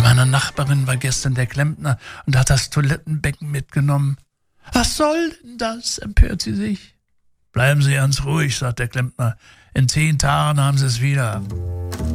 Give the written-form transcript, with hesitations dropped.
meiner Nachbarin war gestern der Klempner und hat das Toilettenbecken mitgenommen. Was soll denn das? Empört sie sich. Bleiben Sie ganz ruhig, sagt der Klempner. In 10 Tagen haben Sie es wieder.